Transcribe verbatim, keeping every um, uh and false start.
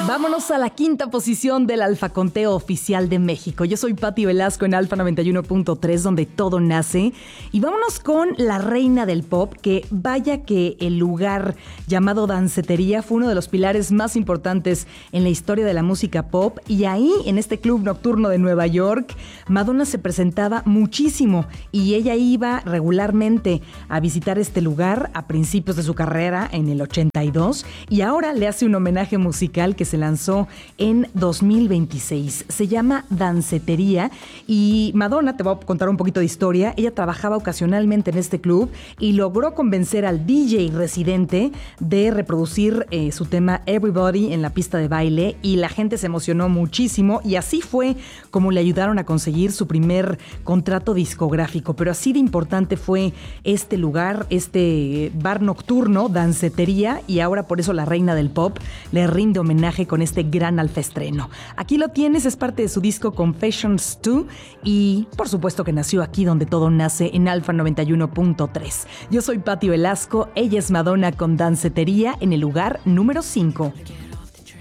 Vámonos a la quinta posición del Alfa Conteo Oficial de México. Yo soy Pati Velasco en Alfa noventa y uno punto tres, donde todo nace. Y vámonos con la reina del pop, que vaya que el lugar llamado Dancetería fue uno de los pilares más importantes en la historia de la música pop. Y ahí, en este club nocturno de Nueva York, Madonna se presentaba muchísimo y ella iba regularmente a visitar este lugar a principios de su carrera en el ochenta y dos, y ahora le hace un homenaje musical que se lanzó en dos mil veintiséis. Se llama Dancetería y Madonna, te voy a contar un poquito de historia. Ella trabajaba ocasionalmente en este club y logró convencer al D J residente de reproducir eh, su tema Everybody en la pista de baile, y la gente se emocionó muchísimo, y así fue como le ayudaron a conseguir su primer contrato discográfico. Pero así de importante fue este lugar, este bar nocturno, Dancetería, y ahora por eso la reina del pop le rinde homenaje con este gran alfaestreno. Aquí lo tienes, es parte de su disco Confessions dos, y por supuesto que nació aquí donde todo nace, en Alfa noventa y uno punto tres. Yo soy Pati Velasco, ella es Madonna con Dancetería en el lugar número cinco.